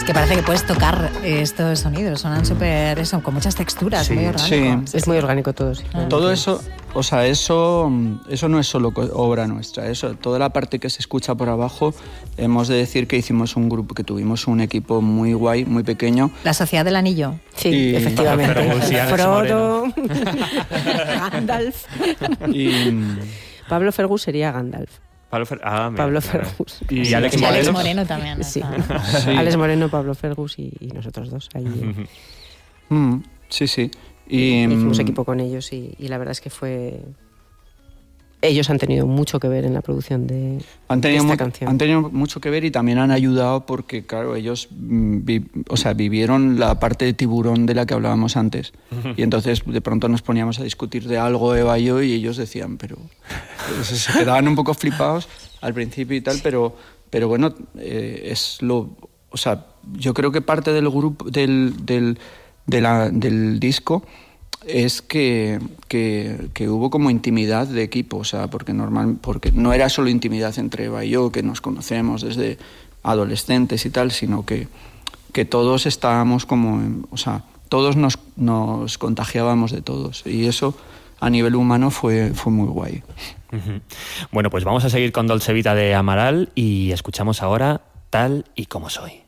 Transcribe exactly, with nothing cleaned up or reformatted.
que parece que puedes tocar estos sonidos, sonan súper, eso, con muchas texturas, sí, muy orgánico. Sí. Es muy orgánico todo, sí. Ah. Todo eso, o sea, eso, eso no es solo obra nuestra, eso, toda la parte que se escucha por abajo, hemos de decir que hicimos un grupo, que tuvimos un equipo muy guay, muy pequeño. La Sociedad del Anillo. Sí, y... efectivamente. Frodo, Gandalf. Y... Pablo Fergus sería Gandalf. Pablo, Fer... ah, mira, Pablo claro. Fergus. Y, y Alex, y Moreno. Alex Moreno también. Sí. sí. Alex Moreno, Pablo Fergus y, y nosotros dos. Ahí, mm, sí, sí. Y, hicimos equipo con ellos y, y la verdad es que fue... Ellos han tenido mucho que ver en la producción de, han tenido de esta mu- canción. Han tenido mucho que ver y también han ayudado porque, claro, ellos vi, o sea, vivieron la parte de Tiburón de la que hablábamos antes. Y entonces de pronto nos poníamos a discutir de algo de Bayo y ellos decían, pero... Pues, se quedaban un poco flipados al principio y tal, pero, pero bueno, eh, es lo... O sea, yo creo que parte del grupo, del, del, de la, del disco... es que, que, que hubo como intimidad de equipo, o sea, porque normal, porque no era solo intimidad entre Eva y yo, que nos conocemos desde adolescentes y tal, sino que, que todos estábamos como, en, o sea, todos nos, nos contagiábamos de todos, y eso a nivel humano fue, fue muy guay. Uh-huh. Bueno, pues vamos a seguir con Dolce Vita de Amaral y escuchamos ahora Tal y como soy.